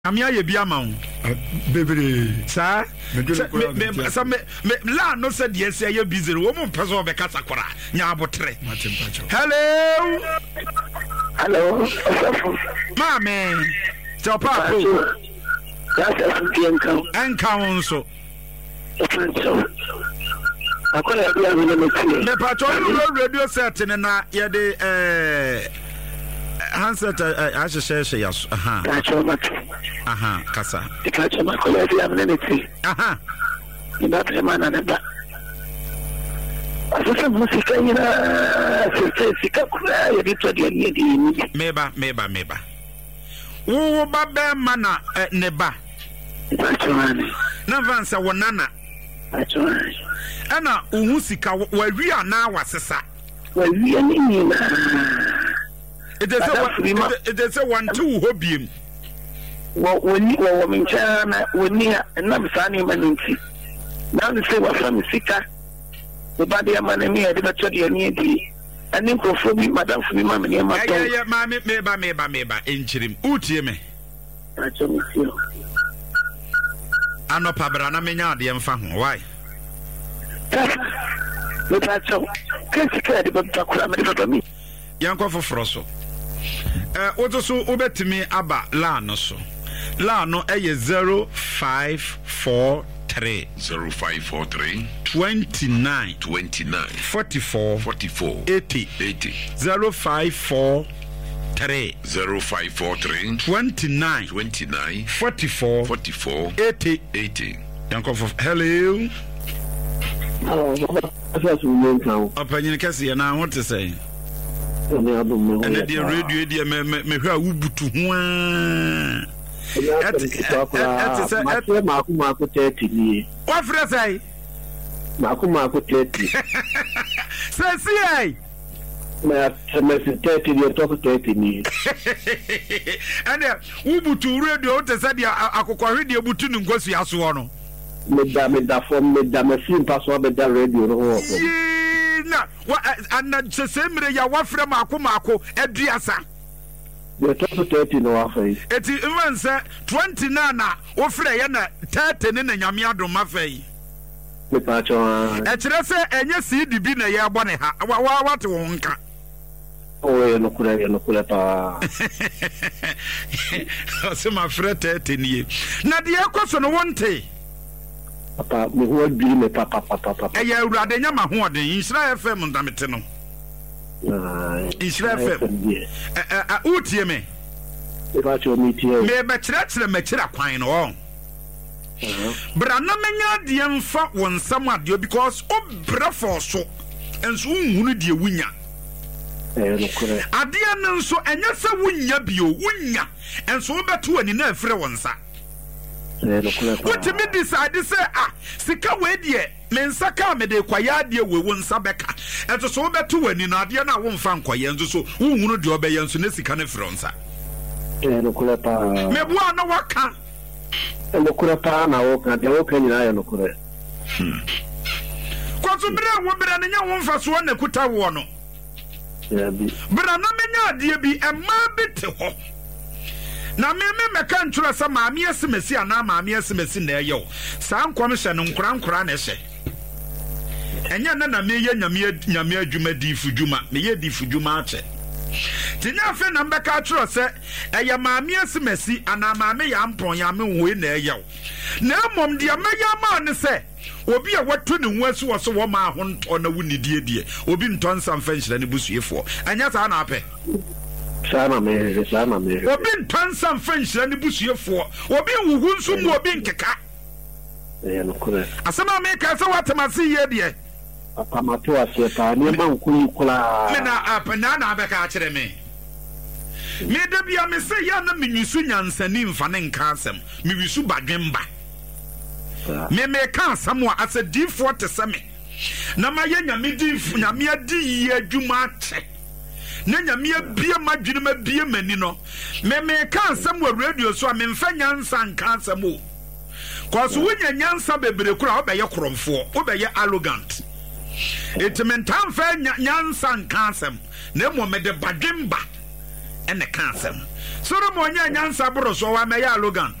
Amia ye bi ama wo bebre sa me la no said yes ye busy wo mo pese wo be kasa kora nya abotre hello mame so papa enka so akola bia me pato radio set na ye de handset asheshe yaso kasa ikachoma kola bia mneneti ina premana neba asasa musika ina sika kula ya vitu dia ni meba wo baba mana neba ikachomani na vansa wonana ikachomani ana uhusika wawi ana wasesa wawi ni nina it is a 1-2 hobby. When minchana when na msani manunti. Now they say wa from sika. The body of manemi ade batodi ani di. Ani nkofo bi madam fu bi mama ni ma to. Yeah, mama meba enchirim. Utie me. Achomsio. Anopa bra na menya ade mfa ho. Why? Metacho. Kesika de batakura me de me. Yanko foforo so. Otoso obetimi aba la no so. La no eye 0543 29 44 80 0543 29 44 80 Yanko for hello. Opinion kasi na what to say? And the radio dia me hwa wubutu ho Maku 30 ni. What for say? Maku 30. Say see Me 30 ni talk 30 ni. And wubutu radio te say dia akokwa dia butu ni ngosu aso no. Me da form me da machine pass over the radio no. Na and sesemre ya wafre mako eduasa we talk 30 no afai eti even say 29 na wofre ya na 30 ne na nyame adom afai me pa cho e kire se enye CDB na ya bɔ ne ha wate wo nka o no kula pa se ma frɛ 30 nie na de ekoso no wonte papa me ho bi me papa ya awurade nya ma ho oden Insira FM ndamete no Insira FM utie me e ba cho mi tie me be kire me kira kwan no bra na menya de mfa won sam ade because obra for so enso unhunu de wunya no kure ade an nso enya se wunya bio wunya enso obeto ani na afre won sa what me decide say sika we die me nsaka me de kwaya de we won nsa beka enso so beto wani na ade na wo mfa nkoye enso so unhunu de obeye enso na sika na fronsa no kule pa me bua na waka no kule pa na woka de woka nyina ya no kule kwa so bra wo bra na nya wo mfa so na kuta wo no bi bra na menya de bi emma bete ho na me meka ntwura sa maame esemesi ana maame esemesi na eyo sa nkom hye no nkura na hye enya na me ye nyame adwuma difu dwuma me ye difu dwuma ache tinya fe na mbeka twura se eya maame esemesi ana maame ya mpon ya me hoe na eyo na mom de amaya ma ne se obi a watu ne ho asu wo so wo ma ho nto na wuni die obi nto nsam fa nhyira ne busuefo anya sa na ape sama me obi ntansam fanhyira ne busuefo obi wuhu nso mu obi nkeka no kure asema me ka se watemasi ye de papa mato ase pa ne ma nkuyi kula me na apana na abeka akere me de bia me se ya na menyusu nyansani mfa ne nka asem me wisu badwemba me ka asem wa ase D4 te se me na ma ye nyame difu nyame adi ye adwuma ache na nyame bia madwene ma bia mani no me ka ansam wa radio so a me mfa nyansa nka ansam o cause wonya nyansa bebre kura obeye kromfo obeye arrogant etimentan fa nyansa nka ansam na mo me de badwemba ene ka asem Solomon nya nyansa boro so wa meye arrogant